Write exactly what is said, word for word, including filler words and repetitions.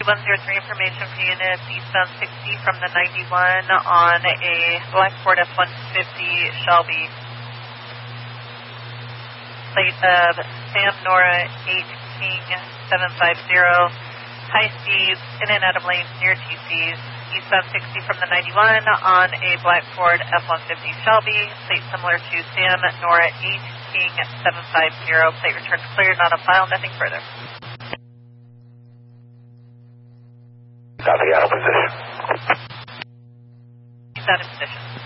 one zero three information for units eastbound sixty from the ninety-one on a black Ford F one fifty Shelby. Plate of Sam Nora H King seven five zero. High speeds in and out of lanes near T Cs. Eastbound sixty from the ninety-one on a black Ford F one fifty Shelby. Plate similar to Sam Nora H King seven five zero. Plate returns cleared, not on file, nothing further. Copy, out of position. He's out of position.